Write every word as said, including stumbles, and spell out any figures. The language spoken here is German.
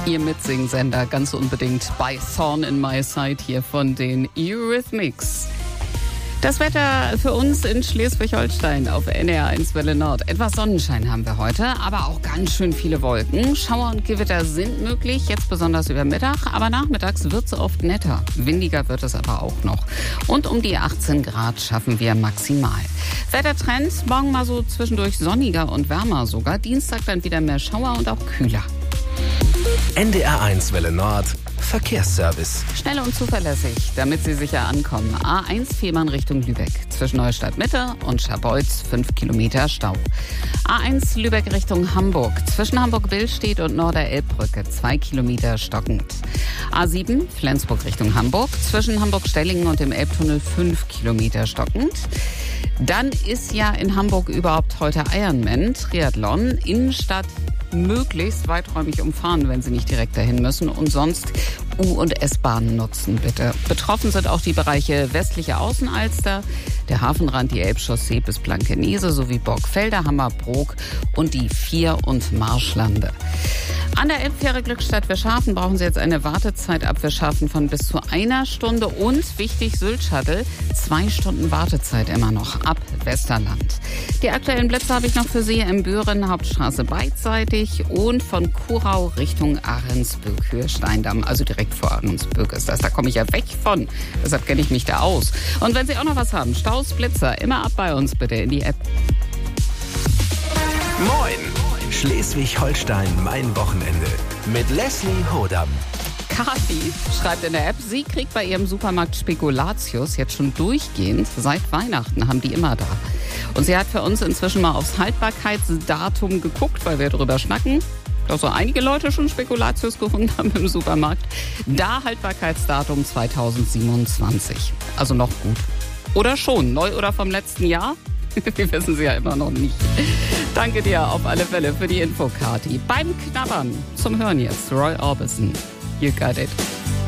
Ihr Mitsing-Sender ganz unbedingt bei Thorn in My Side hier von den Eurythmics. Das Wetter für uns in Schleswig-Holstein auf N D R eins Welle Nord. Etwas Sonnenschein haben wir heute, aber auch ganz schön viele Wolken. Schauer und Gewitter sind möglich, jetzt besonders über Mittag, aber nachmittags wird es oft netter. Windiger wird es aber auch noch. Und um die achtzehn Grad schaffen wir maximal. Wettertrend, morgen mal so zwischendurch sonniger und wärmer sogar. Dienstag dann wieder mehr Schauer und auch kühler. N D R eins Welle Nord Verkehrsservice. Schnell und zuverlässig, damit Sie sicher ankommen. A eins Fehmarn Richtung Lübeck. Zwischen Neustadt Mitte und Scharbeutz fünf Kilometer Stau. A eins Lübeck Richtung Hamburg. Zwischen Hamburg-Billstedt und Norder-Elbbrücke zwei Kilometer stockend. A sieben Flensburg Richtung Hamburg. Zwischen Hamburg-Stellingen und dem Elbtunnel fünf Kilometer stockend. Dann ist ja in Hamburg überhaupt heute Ironman, Triathlon, Innenstadt möglichst weiträumig umfahren, wenn Sie nicht direkt dahin müssen. Und sonst U- und S-Bahnen nutzen, bitte. Betroffen sind auch die Bereiche westliche Außenalster, der Hafenrand, die Elbchaussee bis Blankenese sowie Borgfelder, Hammerbrook und die Vier- und Marschlande. An der Elbfähre Glückstadt-Wischhafen brauchen Sie jetzt eine Wartezeit ab Wischhafen von bis zu einer Stunde und, wichtig, Sylt-Shuttle, zwei Stunden Wartezeit immer noch ab Westerland. Die aktuellen Blitze habe ich noch für Sie in Büren, Hauptstraße beidseitig und von Kurau Richtung Ahrensböck, Höhe Steindamm, also direkt vor Ahrensböck ist das. Da komme ich ja weg von, deshalb kenne ich mich da aus. Und wenn Sie auch noch was haben, Staus, Blitzer, immer ab bei uns bitte in die App. Moin! Schleswig-Holstein, mein Wochenende. Mit Leslie Hodam. Kathi schreibt in der App, sie kriegt bei ihrem Supermarkt Spekulatius jetzt schon durchgehend. Seit Weihnachten haben die immer da. Und sie hat für uns inzwischen mal aufs Haltbarkeitsdatum geguckt, weil wir drüber schnacken. Dass so einige Leute schon Spekulatius gefunden haben im Supermarkt. Da Haltbarkeitsdatum zweitausendsiebenundzwanzig. Also noch gut. Oder schon, neu oder vom letzten Jahr? Wir wissen sie ja immer noch nicht. Danke dir auf alle Fälle für die Info, Kathi. Beim Knabbern zum Hören jetzt Roy Orbison. You got it.